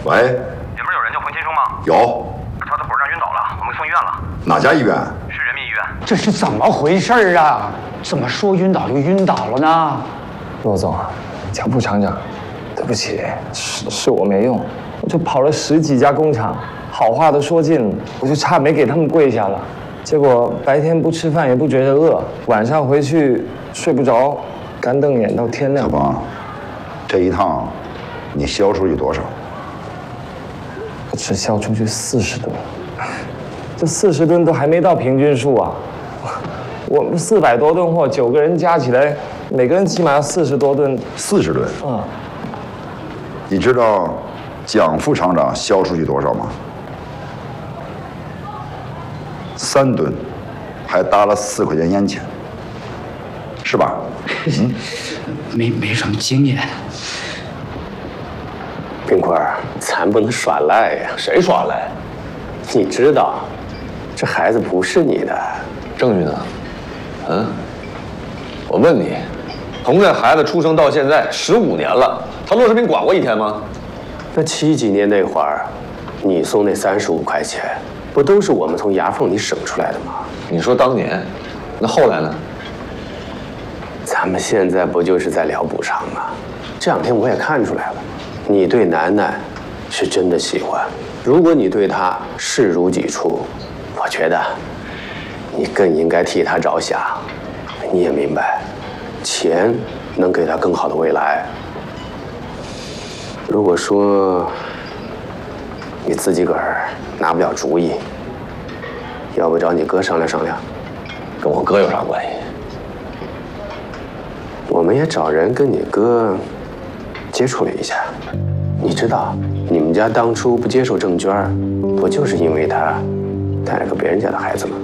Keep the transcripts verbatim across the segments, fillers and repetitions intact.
喂， 里边有人叫彭先生吗？ 有。 他在火车站晕倒了，我们送医院了。 哪家医院？ 是人民医院。 这是怎么回事啊？怎么说晕倒就晕倒了呢？ 骆总，乔副厂长，对不起，是是我没用，我就跑了十几家工厂，好话都说尽了，我就差没给他们跪下了。结果白天不吃饭也不觉得饿，晚上回去睡不着，干瞪眼到天亮。 小鹏，这一趟你销出去多少？ 我只销出去四十吨，这四十吨都还没到平均数啊！我们四百多吨货，九个人加起来，每个人起码要四十多吨。 四十吨。 嗯。 你知道蒋副厂长销出去多少吗？三吨，还搭了四块钱烟钱，是吧？ 嗯，没没什么经验。 冰棍儿，咱不能耍赖呀！ 谁耍赖？ 你知道，这孩子不是你的， 证据呢？嗯，我问你，从这孩子出生到现在十五年了，他骆世斌管过一天吗？ 那七几年那会儿，你送那三十五块钱，不都是我们从牙缝里省出来的吗？ 你说当年，那后来呢？ 咱们现在不就是在聊补偿吗？这两天我也看出来了，你对楠楠是真的喜欢。如果你对她视如己出，我觉得你更应该替她着想。你也明白，钱能给她更好的未来。如果说你自己个儿拿不了主意，要不找你哥商量商量？ 跟我哥有啥关系？ 我们也找人跟你哥接触了一下，你知道你们家当初不接受郑娟，不就是因为她带了个别人家的孩子吗？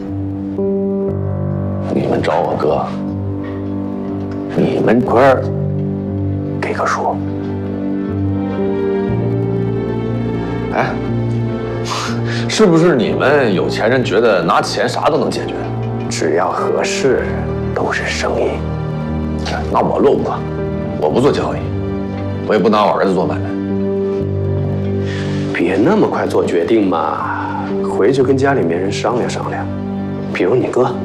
你们找我哥， 你们坤儿给个数。 哎，是不是你们有钱人觉得拿钱啥都能解决？ 只要合适，都是生意。 那我落伍了，我不做交易，我也不拿我儿子做买卖。 别那么快做决定嘛，回去跟家里面人商量商量，比如你哥。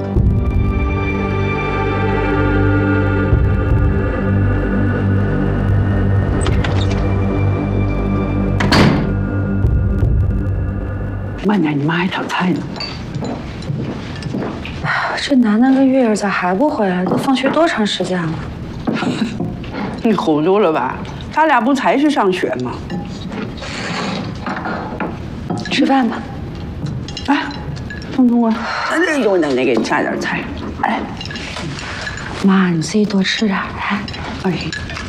慢点，你妈还炒菜呢。 这楠楠跟月儿咋还不回来？都放学多长时间了？ 你糊涂了吧？他俩不才去上学吗？ 吃饭吧。 哎，东东啊，这有奶奶给你下点菜。哎， 妈，你自己多吃点。哎， 哎。